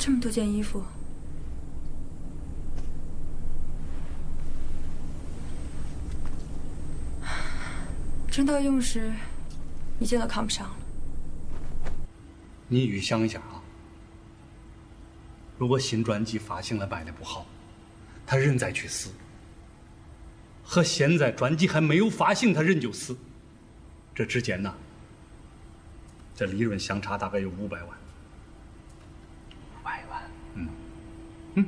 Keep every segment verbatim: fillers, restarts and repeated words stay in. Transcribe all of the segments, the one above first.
这么多件衣服，真到用时，一件都看不上了。 你预想一下啊，如果新专辑发行了卖的不好，他人再去死，和现在专辑还没有发行他人就死，这之间呢，这利润相差大概有五百万。 五百万， 嗯，嗯，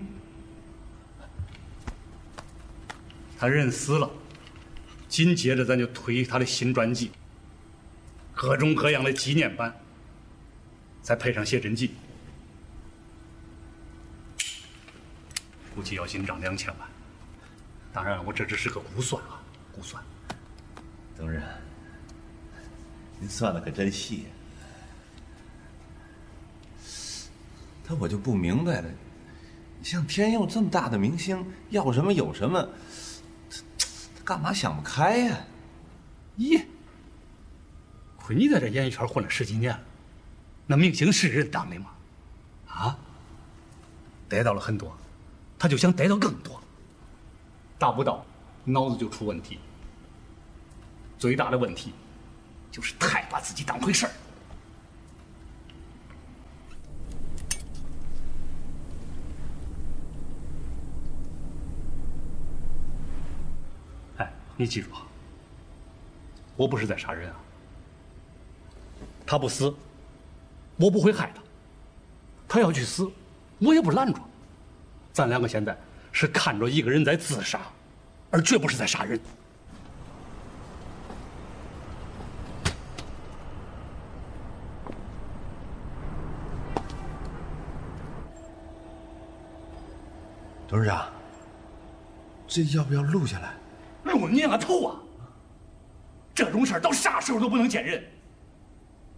他人死了，紧接着咱就推他的新专辑，各种各样的纪念版，再配上写真集，估计要进账两千万。当然，我这只是个估算啊，估算。 董事，您算的可真细呀。但我就不明白了，像天佑这么大的明星，要什么有什么，他他干嘛想不开呀？ 咦，亏你在这演艺圈混了十几年了，那明星是人当的吗？啊，得到了很多，他就想得到更多，达不到，脑子就出问题。最大的问题就是太把自己当回事儿。哎，你记住啊，我不是在杀人啊。他不死，我不会害他；他要去死，我也不拦着。咱两个现在是看着一个人在自杀，而绝不是在杀人。 董事长，这要不要录下来？ 录你个头啊！这种事儿到啥时候都不能见人。